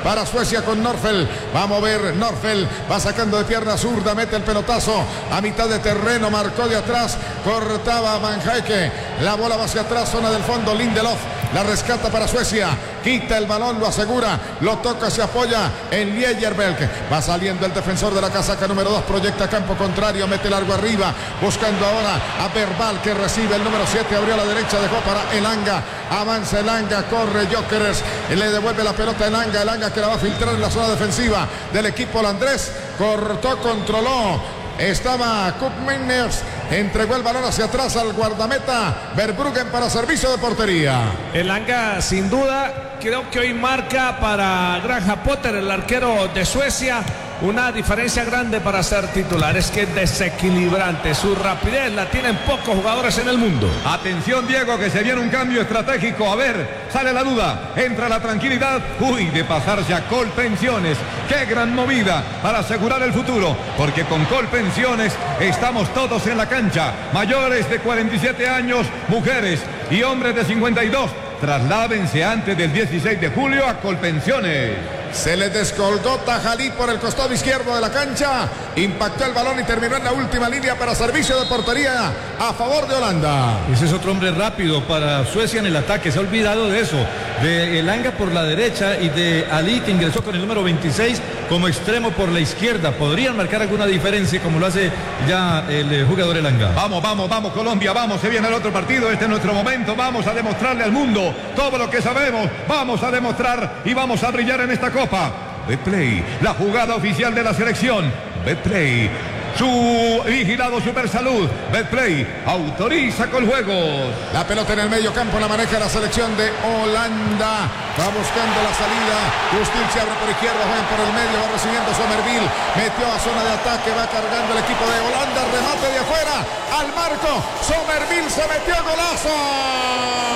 para Suecia con Norfelt. Va a mover Norfelt, va sacando de pierna zurda, mete el pelotazo a mitad de terreno, marcó de atrás, cortaba Van Heike, la bola va hacia atrás, zona del fondo, Lindelof la rescata para Suecia, quita el balón, lo asegura, lo toca, se apoya en Liejerberg, va saliendo el defensor de la casaca número 2, proyecta campo contrario, mete largo arriba, buscando ahora a Verbal que recibe el número 7, abrió a la derecha, dejó para Elanga, avanza Elanga, corre Gyökeres, le devuelve la pelota a Elanga que la va a filtrar en la zona defensiva del equipo holandés, cortó, controló. Estaba Koopmeiners, entregó el balón hacia atrás al guardameta Verbruggen para servicio de portería. Elanga sin duda, creo que hoy marca para Graham Potter, el arquero de Suecia, una diferencia grande para ser titular. Es que es desequilibrante, su rapidez la tienen pocos jugadores en el mundo. Atención Diego, que se viene un cambio estratégico. A ver, sale la duda, entra la tranquilidad. Uy, de pasarse a Colpensiones. Qué gran movida para asegurar el futuro, porque con Colpensiones estamos todos en la cancha, mayores de 47 años, mujeres y hombres de 52. Trasládense antes del 16 de julio a Colpensiones. Se le descolgó Tajalí por el costado izquierdo de la cancha, impactó el balón y terminó en la última línea para servicio de portería a favor de Holanda. Ese es otro hombre rápido para Suecia en el ataque, se ha olvidado de eso, de Elanga por la derecha y de Ali, que ingresó con el número 26 como extremo por la izquierda. Podrían marcar alguna diferencia como lo hace ya el jugador Elanga. Vamos Colombia, vamos, se viene el otro partido, este es nuestro momento, vamos a demostrarle al mundo todo lo que sabemos, vamos a demostrar y vamos a brillar en esta Copa. Betplay, la jugada oficial de la selección. Betplay, su vigilado Super Salud. Betplay autoriza con juegos. La pelota en el medio campo, la maneja la selección de Holanda. Va buscando la salida. Justin se abre por izquierda, juega por el medio, va recibiendo Somerville. Metió a zona de ataque, va cargando el equipo de Holanda. Remate de afuera al marco. Somerville se metió, golazo.